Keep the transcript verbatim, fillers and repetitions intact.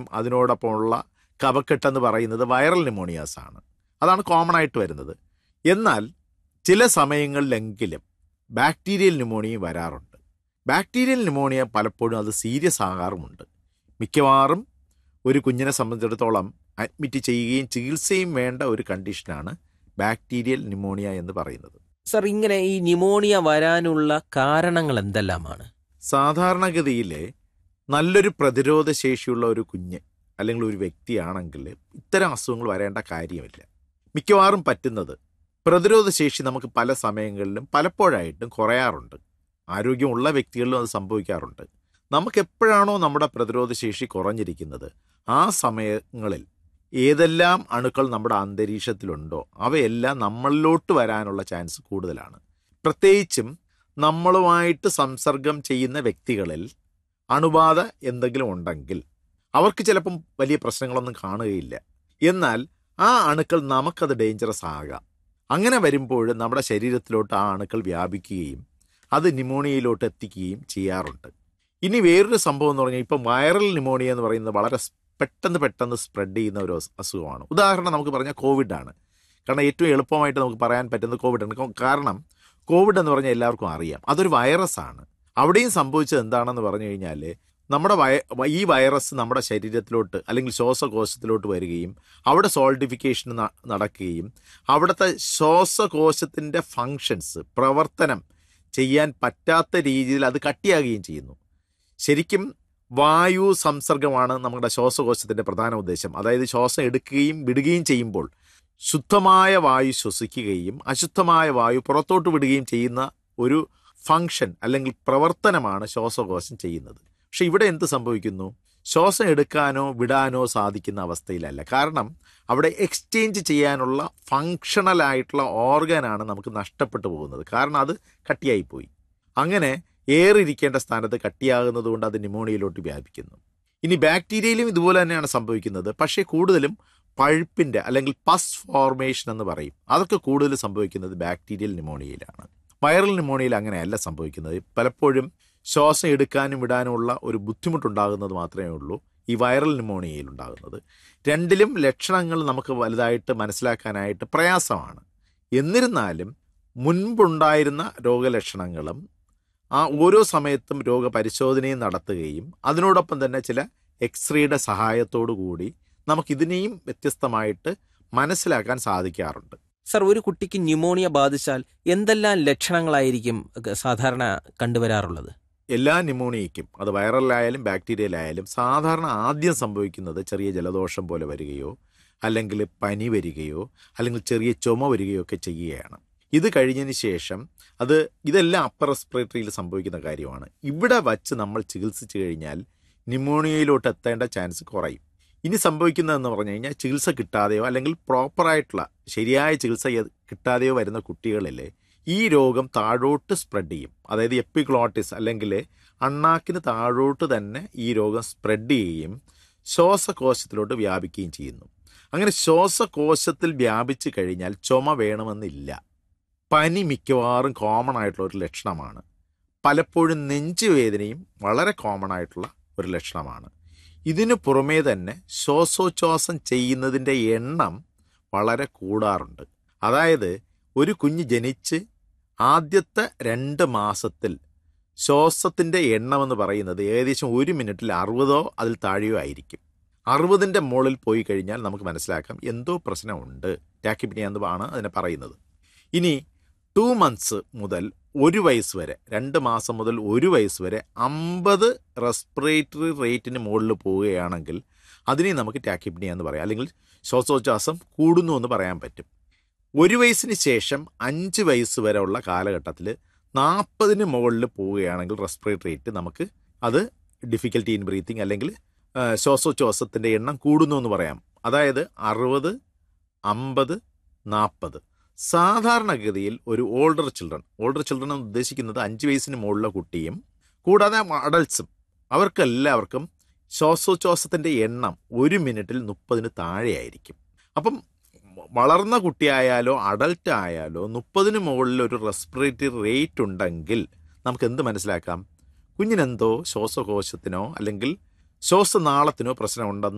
അതിനോടൊപ്പമുള്ള കഫക്കെട്ടെന്ന് പറയുന്നത് viral pneumonias ആണ്. അതാണ് കോമൺ ആയിട്ട് വരുന്നത്. എന്നാൽ ചില സമയങ്ങളിലെങ്കിലും ബാക്ടീരിയൽ ന്യൂമോണിയ വരാറുണ്ട്. ബാക്ടീരിയൽ ന്യൂമോണിയ പലപ്പോഴും അത് സീരിയസ് ആകാറുമുണ്ട്. മിക്കവാറും ഒരു കുഞ്ഞിനെ സംബന്ധിച്ചിടത്തോളം അഡ്മിറ്റ് ചെയ്യുകയും ചികിത്സയും വേണ്ട ഒരു കണ്ടീഷനാണ് ബാക്ടീരിയൽ ന്യൂമോണിയ എന്ന് പറയുന്നത്. സർ, ഇങ്ങനെ ഈ ന്യൂമോണിയ വരാനുള്ള കാരണങ്ങൾ എന്തെല്ലാമാണ്? സാധാരണഗതിയിൽ നല്ലൊരു പ്രതിരോധ ശേഷിയുള്ള ഒരു കുഞ്ഞ് അല്ലെങ്കിൽ ഒരു വ്യക്തിയാണെങ്കിൽ ഇത്തരം അസുഖങ്ങൾ വരേണ്ട കാര്യമില്ല. മിക്കവാറും പറ്റുന്നത് പ്രതിരോധ ശേഷി നമുക്ക് പല സമയങ്ങളിലും പലപ്പോഴായിട്ടും കുറയാറുണ്ട്. ആരോഗ്യമുള്ള വ്യക്തികളിലും അത് സംഭവിക്കാറുണ്ട്. നമുക്കെപ്പോഴാണോ നമ്മുടെ പ്രതിരോധ ശേഷി കുറഞ്ഞിരിക്കുന്നത് ആ സമയങ്ങളിൽ ഏതെല്ലാം അണുക്കൾ നമ്മുടെ അന്തരീക്ഷത്തിലുണ്ടോ അവയെല്ലാം നമ്മളിലോട്ട് വരാനുള്ള ചാൻസ് കൂടുതലാണ്. പ്രത്യേകിച്ചും നമ്മളുമായിട്ട് സംസർഗം ചെയ്യുന്ന വ്യക്തികളിൽ അണുബാധ എന്തെങ്കിലും ഉണ്ടെങ്കിൽ അവർക്ക് ചിലപ്പം വലിയ പ്രശ്നങ്ങളൊന്നും കാണുകയില്ല. എന്നാൽ ആ അണുക്കൾ നമുക്കത് ഡേഞ്ചറസ് ആകാം. അങ്ങനെ വരുമ്പോൾ നമ്മുടെ ശരീരത്തിലോട്ട് ആ അണുക്കൾ വ്യാപിക്കുകയും അത് ന്യൂമോണിയയിലോട്ട് എത്തിക്കുകയും ചെയ്യാറുണ്ട്. ഇനി വേറൊരു സംഭവം എന്ന് പറഞ്ഞാൽ ഇപ്പം വൈറൽ ന്യൂമോണിയ എന്ന് പറയുന്നത് വളരെ പെട്ടെന്ന് പെട്ടെന്ന് സ്പ്രെഡ് ചെയ്യുന്ന ഒരു അസുഖമാണ്. ഉദാഹരണം നമുക്ക് പറഞ്ഞാൽ കോവിഡാണ്. കാരണം ഏറ്റവും എളുപ്പമായിട്ട് നമുക്ക് പറയാൻ പറ്റുന്നത് കോവിഡാണ്. കാരണം കോവിഡ് എന്ന് പറഞ്ഞാൽ എല്ലാവർക്കും അറിയാം, അതൊരു വൈറസാണ്. അവിടെയും സംഭവിച്ചത് എന്താണെന്ന് പറഞ്ഞു കഴിഞ്ഞാൽ നമ്മുടെ വയ ഈ വൈറസ് നമ്മുടെ ശരീരത്തിലോട്ട് അല്ലെങ്കിൽ ശ്വാസകോശത്തിലോട്ട് വരികയും അവിടെ സോൾഡിഫിക്കേഷൻ നടക്കുകയും അവിടുത്തെ ശ്വാസകോശത്തിൻ്റെ ഫങ്ഷൻസ് പ്രവർത്തനം ചെയ്യാൻ പറ്റാത്ത രീതിയിൽ അത് കട്ടിയാകുകയും ചെയ്യുന്നു. ശരിക്കും വായു സംസർഗമാണ് നമ്മുടെ ശ്വാസകോശത്തിൻ്റെ പ്രധാന ഉദ്ദേശം. അതായത് ശ്വാസം എടുക്കുകയും വിടുകയും ചെയ്യുമ്പോൾ ശുദ്ധമായ വായു ശ്വസിക്കുകയും അശുദ്ധമായ വായു പുറത്തോട്ട് വിടുകയും ചെയ്യുന്ന ഒരു ഫങ്ഷൻ അല്ലെങ്കിൽ പ്രവർത്തനമാണ് ശ്വാസകോശം ചെയ്യുന്നത്. പക്ഷെ ഇവിടെ എന്ത് സംഭവിക്കുന്നു? ശ്വാസം എടുക്കാനോ വിടാനോ സാധിക്കുന്ന അവസ്ഥയിലല്ല. കാരണം അവിടെ എക്സ്ചേഞ്ച് ചെയ്യാനുള്ള ഫങ്ഷണലായിട്ടുള്ള ഓർഗനാണ് നമുക്ക് നഷ്ടപ്പെട്ടു പോകുന്നത്. കാരണം അത് കട്ടിയായിപ്പോയി. അങ്ങനെ ഏറിയിരിക്കേണ്ട സ്ഥാനത്ത് കട്ടിയാകുന്നത് കൊണ്ട് അത് ന്യൂമോണിയയിലോട്ട് വ്യാപിക്കുന്നു. ഇനി ബാക്ടീരിയയിലും ഇതുപോലെ തന്നെയാണ് സംഭവിക്കുന്നത്. പക്ഷേ കൂടുതലും പഴുപ്പിൻ്റെ അല്ലെങ്കിൽ പസ് ഫോർമേഷൻ എന്ന് പറയും. അതൊക്കെ കൂടുതൽ സംഭവിക്കുന്നത് ബാക്ടീരിയൽ ന്യൂമോണിയയിലാണ്. വൈറൽ ന്യൂമോണിയയിൽ അങ്ങനെയല്ല സംഭവിക്കുന്നത്. പലപ്പോഴും ശ്വാസം എടുക്കാനും വിടാനുമുള്ള ഒരു ബുദ്ധിമുട്ടുണ്ടാകുന്നത് മാത്രമേ ഉള്ളൂ ഈ വൈറൽ ന്യൂമോണിയയിൽ ഉണ്ടാകുന്നത്. രണ്ടിലും ലക്ഷണങ്ങൾ നമുക്ക് വലുതായിട്ട് മനസ്സിലാക്കാനായിട്ട് പ്രയാസമാണ്. എന്നിരുന്നാലും മുൻപുണ്ടായിരുന്ന രോഗലക്ഷണങ്ങളും ആ ഓരോ സമയത്തും രോഗപരിശോധനയും നടത്തുകയും അതിനോടൊപ്പം തന്നെ ചില എക്സ്റേയുടെ സഹായത്തോടു കൂടി നമുക്കിതിനെയും വ്യത്യസ്തമായിട്ട് മനസ്സിലാക്കാൻ സാധിക്കാറുണ്ട്. സർ, ഒരു കുട്ടിക്ക് ന്യൂമോണിയ ബാധിച്ചാൽ എന്തെല്ലാം ലക്ഷണങ്ങളായിരിക്കും സാധാരണ കണ്ടുവരാറുള്ളത്? എല്ലാ ന്യൂമോണിയയ്ക്കും അത് വൈറലായാലും ബാക്ടീരിയലായാലും സാധാരണ ആദ്യം സംഭവിക്കുന്നത് ചെറിയ ജലദോഷം പോലെ വരികയോ അല്ലെങ്കിൽ പനി വരികയോ അല്ലെങ്കിൽ ചെറിയ ചുമ വരികയോ ഒക്കെ ചെയ്യുകയാണ്. ഇത് കഴിഞ്ഞതിന് ശേഷം അത് ഇതെല്ലാം അപ്പർ റെസ്പിറേറ്ററിയിൽ സംഭവിക്കുന്ന കാര്യമാണ്. ഇവിടെ വച്ച് നമ്മൾ ചികിത്സിച്ച് കഴിഞ്ഞാൽ ന്യൂമോണിയയിലോട്ട് എത്തേണ്ട ചാൻസ് കുറയും. ഇനി സംഭവിക്കുന്നതെന്ന് പറഞ്ഞു കഴിഞ്ഞാൽ ചികിത്സ കിട്ടാതെയോ അല്ലെങ്കിൽ പ്രോപ്പറായിട്ടുള്ള ശരിയായ ചികിത്സ കിട്ടാതെയോ വരുന്ന കുട്ടികളിൽ ഈ രോഗം താഴോട്ട് സ്പ്രെഡ് ചെയ്യും. അതായത് എപ്പിഗ്ലോട്ടിസ് അല്ലെങ്കിൽ അണ്ണാക്കിന് താഴോട്ട് തന്നെ ഈ രോഗം സ്പ്രെഡ് ചെയ്യുകയും ശ്വാസകോശത്തിലോട്ട് വ്യാപിക്കുകയും ചെയ്യുന്നു. അങ്ങനെ ശ്വാസകോശത്തിൽ വ്യാപിച്ചു കഴിഞ്ഞാൽ ചുമ വേണമെന്നില്ല. പനി മിക്കവാറും കോമൺ ആയിട്ടുള്ള ഒരു ലക്ഷണമാണ്. പലപ്പോഴും നെഞ്ചുവേദനയും വളരെ കോമൺ ആയിട്ടുള്ള ഒരു ലക്ഷണമാണ്. ഇതിനു പുറമേ തന്നെ ശ്വാസോച്ഛ്വാസം ചെയ്യുന്നതിൻ്റെ എണ്ണം വളരെ കൂടാറുണ്ട്. അതായത് ഒരു കുഞ്ഞ് ജനിച്ച് ആദ്യത്തെ രണ്ട് മാസത്തിൽ ശ്വാസത്തിൻ്റെ എണ്ണമെന്ന് പറയുന്നത് ഏകദേശം ഒരു മിനിറ്റിൽ അറുപതോ അതിൽ താഴെയോ ആയിരിക്കും. അറുപതിൻ്റെ മുകളിൽ പോയി കഴിഞ്ഞാൽ നമുക്ക് മനസ്സിലാക്കാം എന്തോ പ്രശ്നമുണ്ട്. ടാക്കിപ്പിനിയ എന്നാണ് അതിനെ പറയുന്നത്. ഇനി ടു മന്ത്സ് മുതൽ ഒരു വയസ്സ് വരെ, രണ്ട് മാസം മുതൽ ഒരു വയസ്സ് വരെ അമ്പത് റെസ്പിറേറ്ററി റേറ്റിന് മുകളിൽ പോവുകയാണെങ്കിൽ അതിനെ നമുക്ക് ടാക്കിപ്പിനിയ എന്ന് പറയാം, അല്ലെങ്കിൽ ശ്വാസോച്ഛ്വാസം കൂടുന്നു എന്ന് പറയാൻ പറ്റും. ഒരു വയസ്സിന് ശേഷം അഞ്ച് വയസ്സ് വരെ ഉള്ള കാലഘട്ടത്തിൽ നാൽപ്പതിന് മുകളിൽ പോവുകയാണെങ്കിൽ റെസ്പിറേറ്ററി റേറ്റ് നമുക്ക് അത് ഡിഫിക്കൽറ്റി ഇൻ ബ്രീത്തിങ് അല്ലെങ്കിൽ ശ്വാസോച്ഛ്വാസത്തിൻ്റെ എണ്ണം കൂടുന്നു എന്ന് പറയാം. അതായത് അറുപത്, അമ്പത്, നാൽപ്പത്. സാധാരണഗതിയിൽ ഒരു ഓൾഡർ ചിൽഡ്രൻ ഓൾഡർ ചിൽഡ്രൻ എന്ന് ഉദ്ദേശിക്കുന്നത് അഞ്ച് വയസ്സിന് മുകളിലുള്ള കുട്ടിയും കൂടാതെ അഡൾട്ട്സും അവർക്കെല്ലാവർക്കും ശ്വാസോച്ഛ്വാസത്തിൻ്റെ എണ്ണം ഒരു മിനിറ്റിൽ മുപ്പതിന് താഴെയായിരിക്കും. അപ്പം വളർന്ന കുട്ടിയായാലോ അഡൾട്ട് ആയാലോ മുപ്പതിന് മുകളിൽ ഒരു റെസ്പിറേറ്ററി റേറ്റ് ഉണ്ടെങ്കിൽ നമുക്ക് എന്ത് മനസ്സിലാക്കാം? കുഞ്ഞിനെന്തോ ശ്വാസകോശത്തിനോ അല്ലെങ്കിൽ ശ്വാസനാളത്തിനോ പ്രശ്നമുണ്ടെന്ന്